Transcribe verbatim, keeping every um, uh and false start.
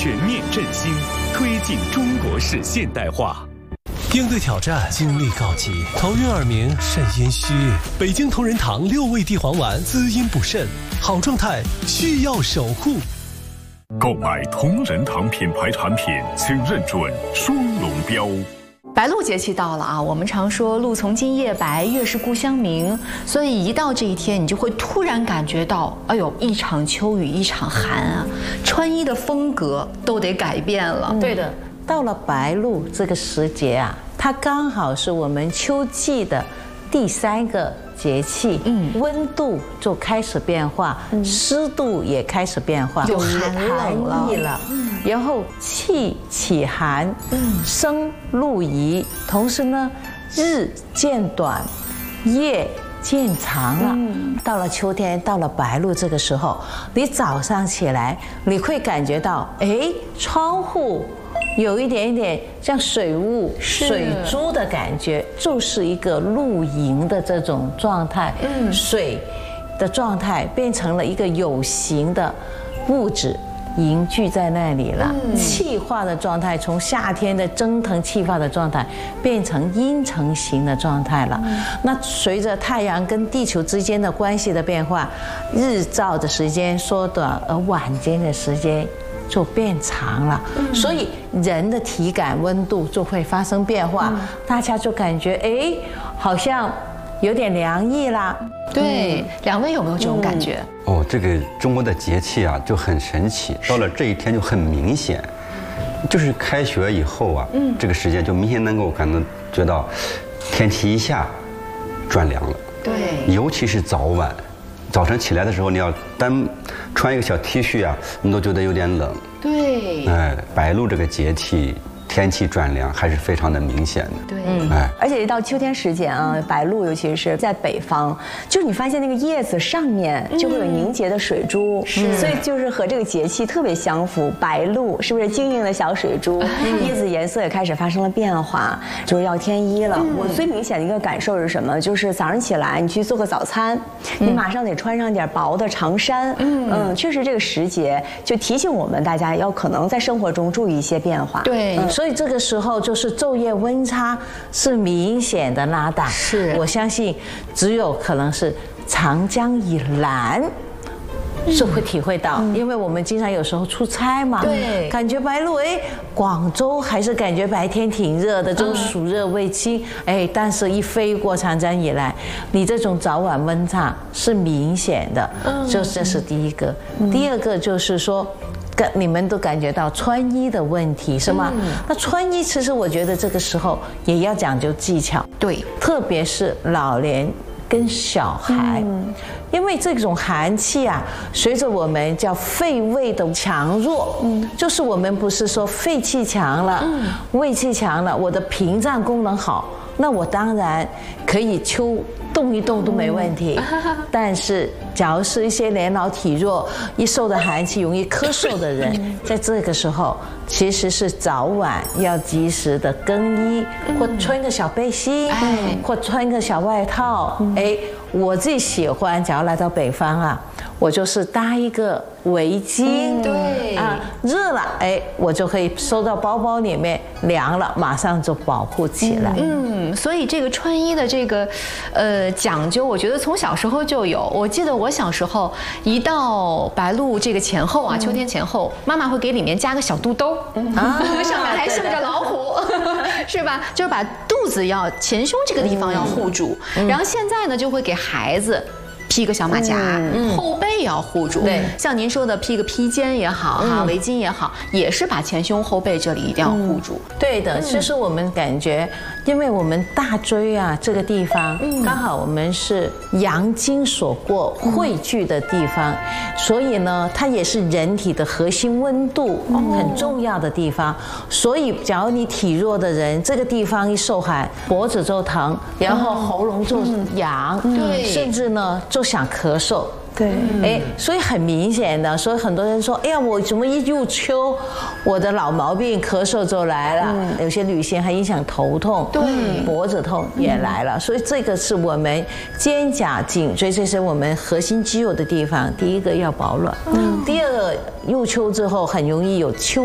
全面振兴，推进中国式现代化。 应对挑战，精力告急，头晕耳鸣，肾阴虚。北京同仁堂六味地黄丸滋阴补肾，好状态需要守护。 购买同仁堂品牌产品，请认准双龙标。 白露节气到了啊，我们常说露从今夜白，月是故乡明，所以一到这一天，你就会突然感觉到，哎呦，一场秋雨一场寒啊，穿衣的风格都得改变了。 对的，到了白露这个时节啊，它刚好是我们秋季的第三个节气，嗯，温度就开始变化，嗯、湿度也开始变化， 有寒冷意了，嗯，然后气起寒，嗯，生露移，同时呢，日渐短，夜渐长了。嗯，到了秋天，到了白露这个时候，你早上起来，你会感觉到，哎，窗户有一点点像水雾、水珠的感觉，就是一个露营的这种状态。嗯，水的状态变成了一个有形的物质凝聚在那里了。嗯，气化的状态从夏天的蒸腾气化的状态变成阴成型的状态了。嗯，那随着太阳跟地球之间的关系的变化，日照的时间缩短，而晚间的时间就变长了，嗯，所以人的体感温度就会发生变化，嗯，大家就感觉哎，好像有点凉意啦。 对，嗯，两位有没有这种感觉？ 哦，这个中国的节气啊就很神奇，到了这一天就很明显，就是开学以后啊，嗯，这个时间就明显能够感到觉到天气一下转凉了。 对， 尤其是早晚。早晨起来的时候，你要单穿一个小 T 恤啊，你都觉得有点冷。 对， 哎，白露这个节气，天气转凉还是非常的明显的。 对， 嗯，哎，而且一到秋天时节啊，白露尤其是在北方，就是你发现那个叶子上面就会有凝结的水珠，是，嗯，所以就是和这个节气特别相符。白露是不是晶莹的小水珠？嗯，叶子颜色也开始发生了变化，就是要添衣了。嗯，我最明显的一个感受是什么？就是早上起来你去做个早餐，嗯，你马上得穿上点薄的长衫。嗯嗯，确实这个时节就提醒我们大家要可能在生活中注意一些变化。 对， 嗯，所以这个时候就是昼夜温差是明显的拉大。 是，我相信只有可能是长江以南是会体会到，嗯，因为我们经常有时候出差嘛， 对， 感觉白露，哎，广州还是感觉白天挺热的，这种暑热未清，哎，但是一飞过长江以来，你这种早晚温差是明显的，嗯，就这是第一个。嗯，第二个就是说，你们都感觉到穿衣的问题是吗？嗯，那穿衣其实我觉得这个时候也要讲究技巧， 对， 特别是老年跟小孩，嗯，因为这种寒气啊，随着我们叫肺胃的强弱，嗯，就是我们不是说肺气强了，嗯，胃气强了，我的屏障功能好，那我当然可以秋动一动都没问题。嗯，但是假如是一些年老体弱、一受的寒气容易咳嗽的人，嗯，在这个时候其实是早晚要及时的更衣，嗯，或穿个小背心，嗯，或穿个小外套。嗯，哎，我自己喜欢，假如来到北方啊，我就是搭一个围巾， 嗯，对啊，热了，哎，我就可以收到包包里面，凉了马上就保护起来。 嗯，所以这个穿衣的这个，呃，讲究，我觉得从小时候就有。我记得我小时候一到白露这个前后啊，嗯，秋天前后，妈妈会给里面加个小肚兜，啊，上面还绣着老虎，是吧？就是把肚子要前胸这个地方要护住，嗯，然后现在呢就会给孩子披个小马甲，嗯，后背也要护住。对，像您说的披个披肩也好哈，嗯，围巾也好，也是把前胸后背这里一定要护住。 嗯，对的，其实我们感觉，因为我们大椎啊这个地方，嗯，刚好我们是阳经所过汇聚的地方，嗯，所以呢，它也是人体的核心温度很重要的地方。所以，假如你体弱的人，这个地方一受寒，脖子就疼，然后喉咙就痒，对，甚至呢就想咳嗽。 对， 哎，所以很明显的，所以很多人说，哎呀，我怎么一入秋，我的老毛病咳嗽就来了，嗯，有些女性还影响头痛，对，脖子痛也来了，嗯，所以这个是我们肩胛颈椎，这是我们核心肌肉的地方，第一个要保暖，嗯，第二个入秋之后很容易有秋